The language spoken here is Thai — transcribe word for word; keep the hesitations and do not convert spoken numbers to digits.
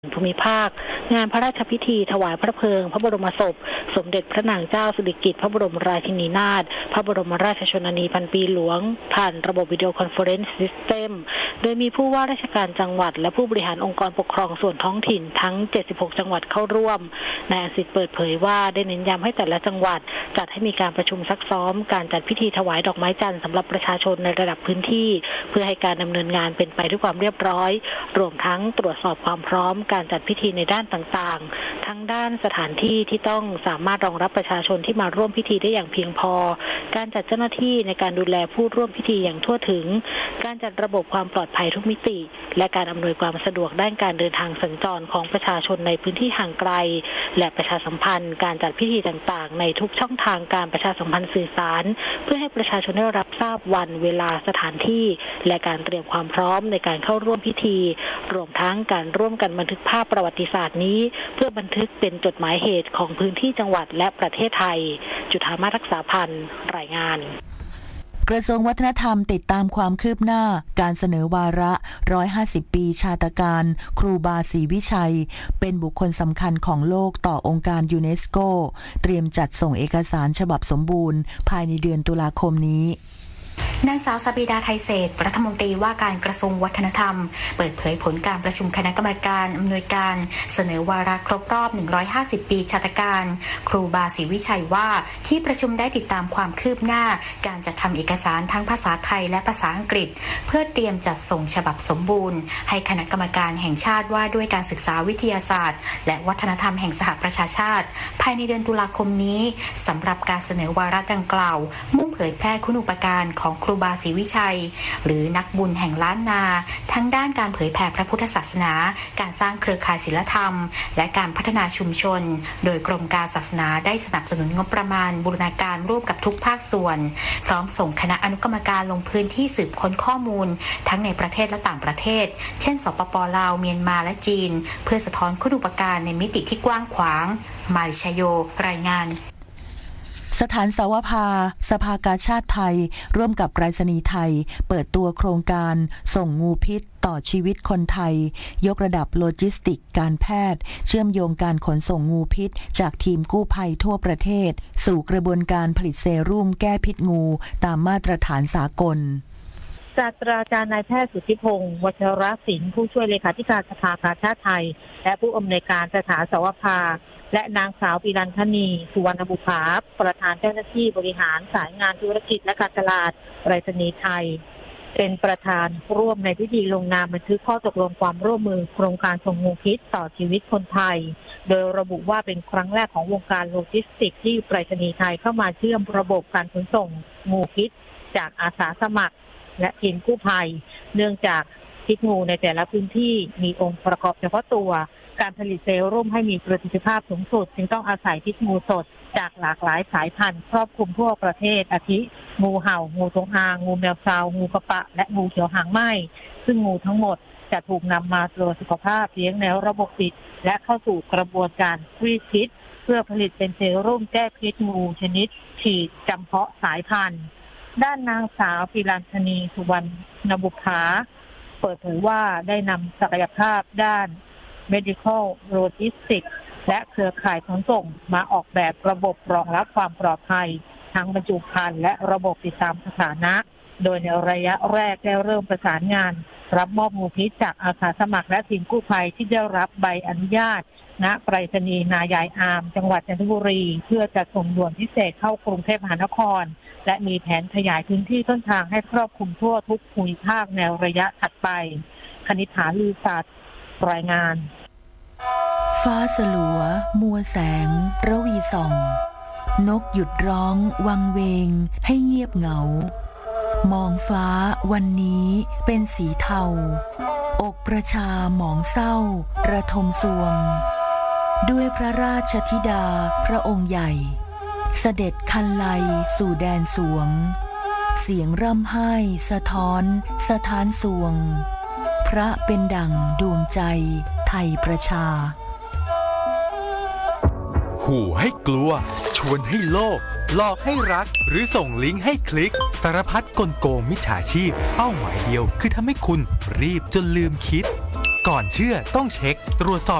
ภูมิภาคงานพระราชพิธีถวายพระเพลิงพระบรมศพสมเด็จพระนางเจ้าสิริกิติ์พระบรมราชินีนาถพระบรมราชชนนีพันปีหลวงผ่านระบบวิดีโอคอนเฟอเรนซ์ซิสเต็มโดยมีผู้ว่าราชการจังหวัดและผู้บริหารองค์กรปกครองส่วนท้องถิ่นทั้งเจ็ดสิบหกจังหวัดเข้าร่วมนายอสิทธิ์เปิดเผยว่าได้เน้นย้ำให้แต่ละจังหวัดจัดให้มีการประชุมซักซ้อมการจัดพิธีถวายดอกไม้จันทร์สำหรับประชาชนในระดับพื้นที่เพื่อให้การดำเนินงานเป็นไปด้วยความเรียบร้อยรวมทั้งตรวจสอบความพร้อมการจัดพิธีในด้านต่างๆทั้งด้านสถานที่ที่ต้องสามารถรองรับประชาชนที่มาร่วมพิธีได้อย่างเพียงพอการจัดเจ้าหน้าที่ในการดูแลผู้ร่วมพิธีอย่างทั่วถึงการจัดระบบความปลอดภัยทุกมิติและการอำนวยความสะดวกด้านการเดินทางสัญจรของประชาชนในพื้นที่ห่างไกลและประชาสัมพันธ์การจัดพิธีต่างๆในทุกช่องทางการประชาสัมพันธ์สื่อสารเพื่อให้ประชาชนได้รับทราบวันเวลาสถานที่และการเตรียมความพร้อมในการเข้าร่วมพิธีรวมทั้งการร่วมกันบันทึกภาพประวัติศาสตร์นี้เพื่อบันทึกเป็นจดหมายเหตุของพื้นที่จังหวัดและประเทศไทยจุฑามาศรักษาพันธ์รายงานกระทรวงวัฒนธรรมติดตามความคืบหน้าการเสนอวาระหนึ่งร้อยห้าสิบปีชาตการครูบาศรีวิชัยเป็นบุคคลสำคัญของโลกต่อองค์การยูเนสโกเตรียมจัดส่งเอกสารฉบับสมบูรณ์ภายในเดือนตุลาคมนี้นางสาวสบิดาไทยเศรษฐ์รัฐมนตรีว่าการกระทรวงวัฒนธรรมเปิดเผยผลการประชุมคณะกรรมการอำนวยการเสนอวาระครบรอบหนึ่งร้อยห้าสิบปีชาตการครูบาศรีวิชัยว่าที่ประชุมได้ติดตามความคืบหน้าการจัดทำเอกสารทั้งภาษาไทยและภาษาอังกฤษเพื่อเตรียมจัดส่งฉบับสมบูรณ์ให้คณะกรรมการแห่งชาติว่าด้วยการศึกษาวิทยาศาสตร์และวัฒนธรรมแห่งสหประชาชาติภายในเดือนตุลาคมนี้สำหรับการเสนอวาระดังกล่าวมุ่งเผยแพร่คุณูปการของครูบาศรีวิชัยหรือนักบุญแห่งล้านนาทั้งด้านการเผยแผ่พระพุทธศาสนาการสร้างเครือข่ายศีลธรรมและการพัฒนาชุมชนโดยกรมการศาสนาได้สนับสนุนงบประมาณบูรณาการร่วมกับทุกภาคส่วนพร้อมส่งคณะอนุกรรมการลงพื้นที่สืบค้นข้อมูลทั้งในประเทศและต่างประเทศเช่นสปป.ลาวเมียนมาและจีนเพื่อสะท้อนคุณูปการในมิติที่กว้างขวางมาริชโยรายงานสถานสาวภาสภากาชาติไทยร่วมกับไปรษณีย์ไทยเปิดตัวโครงการส่งงูพิษต่อชีวิตคนไทยยกระดับโลจิสติกการแพทย์เชื่อมโยงการขนส่งงูพิษจากทีมกู้ภัยทั่วประเทศสู่กระบวนการผลิตเซรุ่มแก้พิษงูตามมาตรฐานสากลศาสตราจารย์นายแพทย์สุทธิพงศ์วชรศิลป์ผู้ช่วยเลขาธิการสภากาชาติไทยและผู้อำนวยการสถานสาวภาและนางสาวปิรันธนีสุวรรณบุภาประธานเจ้าหน้าที่บริหารสายงานธุรกิจและการตลาดไปรษณีย์ไทยเป็นประธานร่วมในพิธีลงนามบันทึกข้อตกลงความร่วมมือโครงการส่งงูพิษต่อชีวิตคนไทยโดยระบุว่าเป็นครั้งแรกของวงการโลจิสติกส์ที่ไปรษณีย์ไทยเข้ามาเชื่อมระบบการขนส่งงูพิษจากอาสาสมัครและทีมกู้ภัยเนื่องจากพิษงูในแต่ละพื้นที่มีองค์ประกอบเฉพาะตัวการผลิตเซรุ่มให้มีประสิทธิภาพสูงสุดจึงต้องอาศัยพิษงูสดจากหลากหลายสายพันธุ์ครอบคลุมทั่วประเทศอาทิงูเห่างูจงอางงูแมวซาวงูกระปะและงูเขียวหางไหม้ซึ่งงูทั้งหมดจะถูกนำมาตรวจสุขภาพเลี้ยงในระบบปิดและเข้าสู่กระบวนการรีดพิษเพื่อผลิตเป็นเซรุ่มแก้พิษงูชนิดฉีดจำเพาะสายพันธุ์ด้านนางสาวปิรันธนีสุวรรณบุภาเปิดเผยว่าได้นำศักยภาพด้าน medical logistics และเครือข่ายขนส่งมาออกแบบระบบรองรับความปลอดภัยทั้งบรรจุภัณฑ์และระบบติดตามสถานะโดยในระยะแรกได้เริ่มประสานงานรับมอบงูพิษจากอาสาสมัครและทีมกู้ภัยที่ได้รับใบอนุญาตณไปรษณีย์นายายอามจังหวัดจันทบุรีเพื่อจัดส่งด่วนพิเศษเข้ากรุงเทพมหานครและมีแผนขยายพื้นที่ต้นทางให้ครอบคลุมทั่วทุกภูมิภาคในระยะถัดไปคณิษฐาลือสัตย์รายงานฟ้าสลัวมัวแสงระวีส่องนกหยุดร้องวังเวงให้เงียบเหงามองฟ้าวันนี้เป็นสีเทาอกประชาหมองเศร้าระทมสวงด้วยพระราชธิดาพระองค์ใหญ่เสด็จคันไลสู่แดนสวงเสียงร่ำไห้สะท้อนสะท้านสวงพระเป็นดั่งดวงใจไทยประชาขู่ให้กลัวชวนให้โลภหลอกให้รักหรือส่งลิงก์ให้คลิกสารพัดกลโกงมิจฉาชีพเป้าหมายเดียวคือทำให้คุณรีบจนลืมคิดก่อนเชื่อต้องเช็คตรวจสอบ